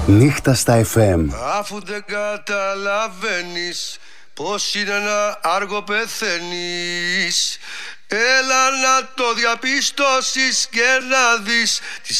Νύχτα στα FM. Αφού δεν καταλαβαίνεις πως είναι ένα άργο πεθαίνεις, έλα να το διαπιστώσεις και να δεις τις